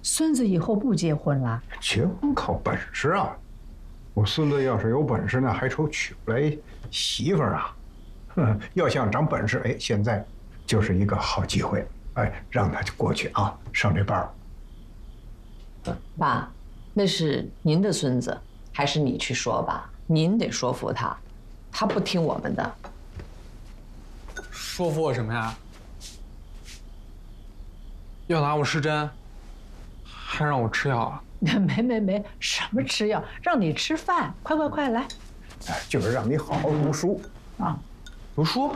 孙子以后不结婚了？ 结婚靠本事啊！我孙子要是有本事呢，还愁娶不来媳妇儿啊！要想长本事，哎，现在就是一个好机会，哎，让他过去啊，上这班儿。 爸，那是您的孙子，还是你去说吧？您得说服他，他不听我们的。 说服我什么呀？要拿我失针，还让我吃药啊？ 没，什么吃药？让你吃饭，快来！ 哎，就是让你好好读书啊， 读书。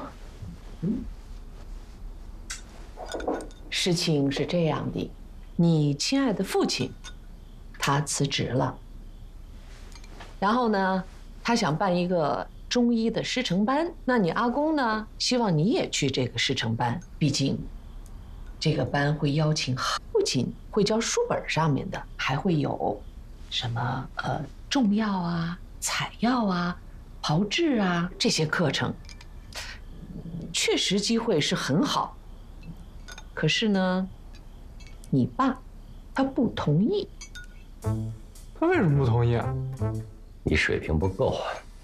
事情是这样的，你亲爱的父亲，他辞职了，然后呢，他想办一个中医的师承班。那你阿公呢，希望你也去这个师承班，毕竟这个班会邀请不仅会教书本上面的，还会有什么中药啊、采药啊、炮制啊这些课程，确实机会是很好。可是呢，你爸他不同意。 他为什么不同意啊？ 你水平不够。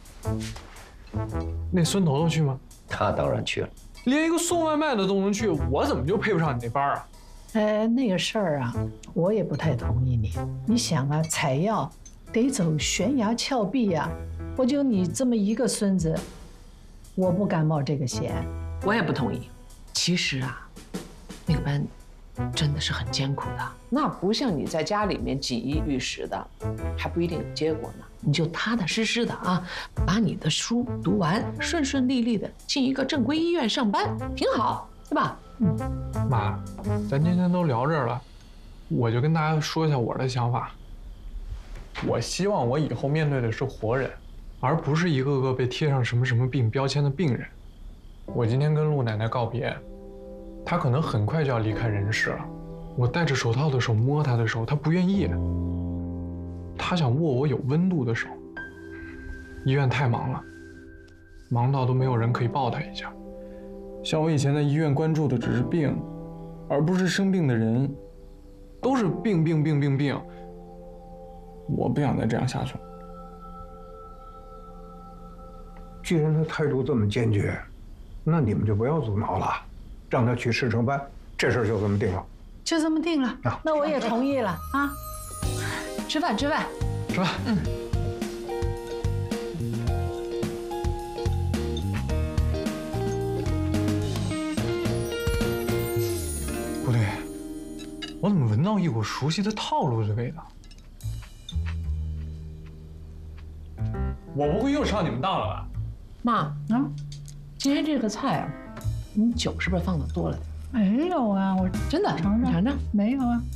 那孙头头去吗？ 他当然去了。 连一个送外卖的都能去，我怎么就配不上你那班啊？ 那个事儿啊，我也不太同意你。你想啊，采药得走悬崖峭壁呀，我就你这么一个孙子，我不敢冒这个险。 我也不同意。其实啊，那个班真的是很艰苦的，那不像你在家里面锦衣玉食的，还不一定有结果呢。你就踏踏实实的啊，把你的书读完，顺顺利利的进一个正规医院上班，挺好，对吧？ 妈，咱今天都聊这儿了，我就跟大家说一下我的想法。我希望我以后面对的是活人，而不是一个个被贴上什么什么病标签的病人。我今天跟陆奶奶告别，她可能很快就要离开人世了。我戴着手套的手摸她的手，她不愿意。她想握我有温度的手。医院太忙了，忙到都没有人可以抱她一下。像我以前在医院关注的只是病，而不是生病的人，都是病。我不想再这样下去了。 既然他态度这么坚决，那你们就不要阻挠了，让他去师承班，这事儿就这么定了。 就这么定了，那我也同意了啊。吃饭。 是吧？不对，我怎么闻到一股熟悉的套路的味道？我不会又上你们当了吧？ 妈，今天这个菜啊，你酒是不是放的多了点？ 没有啊，我真的尝尝， 尝尝。 没有啊，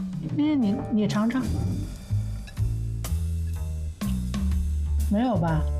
你尝尝，没有吧？